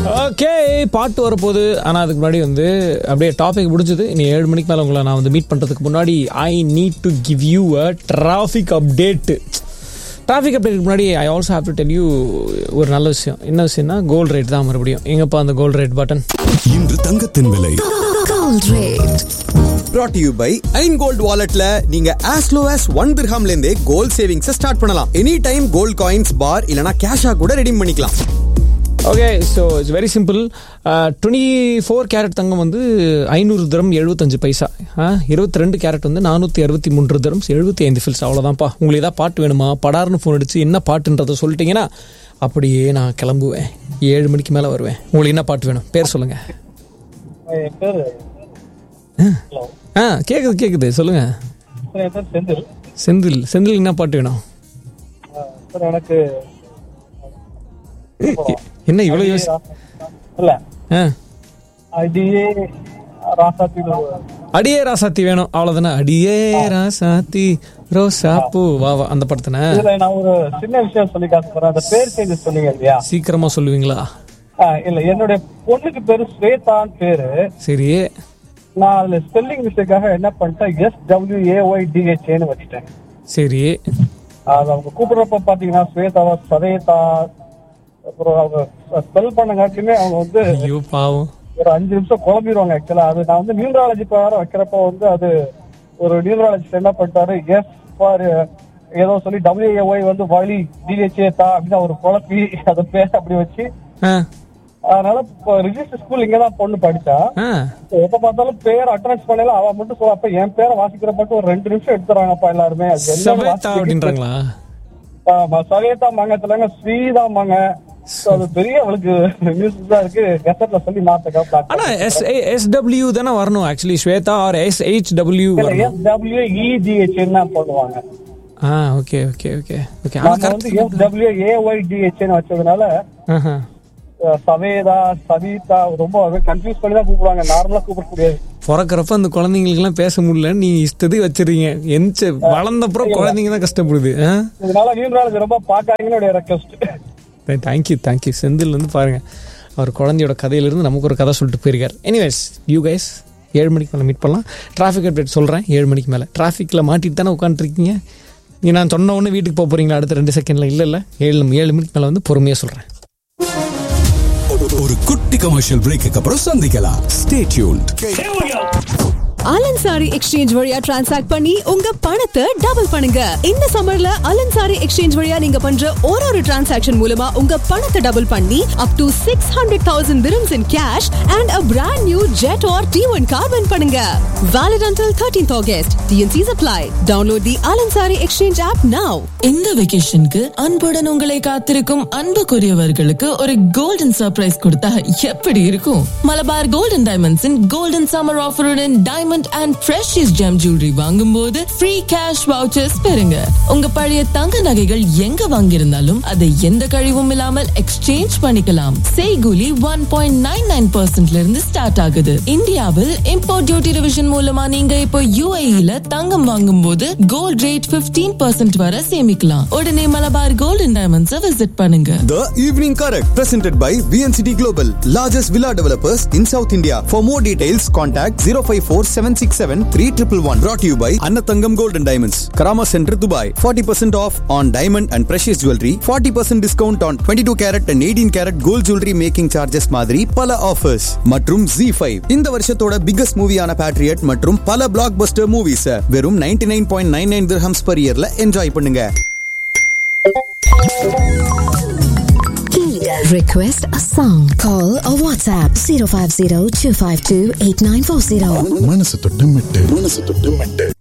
Okay, பாட்டு வரப்போகுது. ஆனால் அதுக்கு முன்னாடி வந்து அப்படியே டாபிக் முடிஞ்சது. இனி 7 மணிக்கு மேலே உங்களை நான் வந்து மீட் பண்ணுறதுக்கு முன்னாடி I need to give you a traffic update. Traffic அப்டேட்டுக்கு முன்னாடி I also have to tell you ஒரு நல்ல விஷயம். என்ன விஷயம்னா, கோல்டு ரேட் தான் மறுபடியும். எங்கப்பா அந்த கோல்டு ரேட் பட்டன்? இன்று தங்கத்தின் விலை Gold rate brought to you by Ain Gold Walletல நீங்க as low as 1 dirhamல இருந்தே கோல்ட் சேவிங்ஸ் ஸ்டார்ட் பண்ணலாம். எனி டைம் கோல்ட் காயின்ஸ் பார் இல்லனா கேஷா கூட ரெடீம் பண்ணிக்கலாம். Okay, so it's very simple. 24 carrot தங்கம் வந்து 500 திரம் 75 பைசா. 22 கேரட் வந்து 463 திரம் 75 ஃபில்ஸ். அவ்வளோதான்ப்பா. உங்களுக்கு ஏதாவது பாட்டு வேணுமா? படார்னு ஃபோன் அடிச்சு என்ன பாட்டுன்றதை சொல்லிட்டீங்கன்னா அப்படியே நான் கிளம்புவேன். 7 மணிக்கு மேலே வருவேன். உங்களுக்கு என்ன பாட்டு வேணும்? பேர் சொல்லுங்க. கேக்குது சொல்லுங்க. செந்தில். செந்தில் என்ன பாட்டு வேணும்? எனக்கு என்ன இவ்வளவு யோசி? அடியே ராசாத்தி வேணும், அவ்வளவுதானே? அடியே ராசாத்தி ரோசா பூ வா அந்த படத்தானே? நான் ஒரு சின்ன விஷயம் சொல்லி காசுறேன். அந்த பேர் சேஞ்ச் சொன்னீங்க இல்லையா? சீக்கிரமா சொல்லுவீங்களா? இல்ல, என்னுடைய பொண்ணுக்கு பேரு ஸ்வேதான் பேரு. சரி, நான் அதுல ஸ்பெல்லிங் மிஸ்டேக்காக என்ன பண்ணிட்டேன், SWAYDHன்னு வச்சுட்டேன். சரி, அது அவங்க கூப்பிடுறப்ப பாத்தீங்கன்னா ஸ்வேதாவா சவேதா, அப்புறம் அவங்க ஸ்பெல் பண்ணங்காட்டியுமே அவங்க வந்து பாவம் ஒரு 5 நிமிஷம் குழம்பிடுவாங்க. ஆக்சுவலா அது நான் வந்து நியூமராலஜி பிரகாரம் வைக்கிறப்ப வந்து அது ஒரு நியூமராலஜிஸ்ட் என்ன பண்ணிட்டாரு, எஸ் ஃபார் ஏதோ சொல்லி WAY வந்து வழி DHA தா அப்படின்னு ஒரு குழப்பி அதை பேர் அப்படி வச்சு, அதனால ரிஜிஸ்டர் ஸ்கூல் இங்கதான் பொண்ணு படிச்சா. எப்ப பார்த்தாலும் பேர் அட்டெண்டன்ஸ் பண்ணல அவ மட்டும் சொல்ல. அப்ப என் பேரை வாசிக்கிற மட்டும் ஒரு 2 நிமிஷம் எடுத்துறாங்கப்பா எல்லாருமே. அப்படின்றாங்களா? சவேதா மாங்கத்துலங்க ஸ்ரீதா மாங்க. அது பெரிய அவளுக்கு நியூஸ் தான் இருக்கு. கெசட்ல சொல்லி மாத்தக்க. ஆனா SW தானே வரணும் ஆக்சுவலி. ஸ்வேதா ஆர் SHW வரணும். SWEDHன்னு பண்ணுவாங்க. Okay okay okay okay. நான் வந்து SWAYDHன்னு வச்சதுனால சவேதா சவிதா ரொம்ப கன்ஃபியூஸ் பண்ணி தான் கூப்பிடுவாங்க. நார்மலா கூப்பிட முடியாது. பிறக்கிறப்ப அந்த குழந்தைங்களுக்கு எல்லாம் பேச முடியல, நீங்க இஷ்டத்துக்கு வச்சிருக்கீங்க. வளர்ந்தப்புறம் குழந்தைங்க தான் கஷ்டப்படுது. இதனால நியூமராலஜி ரொம்ப பாக்காதீங்கன்னு ரெக்வெஸ்ட். தேங்க்யூ. செந்தில் வந்து பாருங்க, அவர் குழந்தையோட கதையிலிருந்து நமக்கு ஒரு கதை சொல்லிட்டு போயிருக்காரு. எனிவேஸ், யூ கைஸ் 7 மணிக்கு மேலே மீட் பண்ணலாம். டிராஃபிக் அப்டேட் சொல்கிறேன். 7 மணிக்கு மேலே டிராஃபிக்கில் மாட்டிட்டு தானே உட்காந்துருக்கீங்க. நீ நான் சொன்ன உடனே வீட்டுக்கு போக போகிறீங்களா அடுத்த 2 செகண்டில்? இல்லை 7 மணிக்கு மேலே வந்து பொறுமையாக சொல்கிறேன். ஒரு குட்டி கமர்ஷியல் பிரேக்கு அப்புறம் சந்திக்கலாம். Stay tuned. அலன்சாரி எக்ஸ்சேஞ்ச் வழியா டிரான்சாக்ட் பண்ணி உங்க பணத்தை டபுள் பண்ணுங்க. இந்த சம்மர்ல அலன்சாரி எக்ஸ்சேஞ்ச் வழியா நீங்க பண்ற ஒரு டிரான்சாக்ஷன் மூலமா உங்க பணத்தை டபுள் பண்ணி up to 600,000 dirhams in cash and a brand new Jet or T1 car win பண்ணுங்க. Valid until 13th August. TNCs apply. Download the Alansari Exchange app now. இந்த வெகேஷனுக்கு அன்புடன் உங்களை காத்திருக்கும் அன்புக்குரியவர்களுக்கு ஒரு கோல்டன் சர்ப்ரைஸ் கொடுத்தா எப்படி இருக்கும்? Malabar golden டைமண்ட்ஸின் golden summer ஆஃபருடன் diamond and precious GeM jewellery வாங்கும்போது ஃப்ரீ கேஷ் வவுச்சர்ஸ் பெறுங்க. உங்க பழைய தங்க நகைகள் எங்க வாங்கியிருந்தாலும் அதை எந்த கழிவும் இல்லாமல் எக்ஸ்சேஞ்ச் பண்ணிக்கலாம். செய்கூலி 1.99% இருந்து ஸ்டார்ட் ஆகுது. இந்தியாவில் இம்போர்ட் டியூட்டி ரிவிஷன் மூலமா நீங்க இப்போ UAE-ல தங்கம் வாங்கும்போது கோல்ட் ரேட் 15% வரை சேமிக்கலாம். உடனே மலபார் கோல்டன் டைமண்ட்ஸை விசிட் பண்ணுங்க. The Evening Correct presented by VNCT Global, largest villa developers in South India. For more details, contact 054-767-3111. Brought to you by Annatangam Gold and Diamonds, Karama Center, Dubai. 40% off on diamond and precious jewelry. 40% discount on 22 carat and 18 carat gold jewelry making charges மாதிரி பல offers. மற்றும் Z5 இந்த வருஷத்தோட biggest மூவியான Patriot மற்றும் பல blockbuster movies வெறும் 99.99 dirhams per yearல enjoy பண்ணுங்க. Request a song. Call or WhatsApp 050-252-8940. மனசு தொட்டு மெட்டு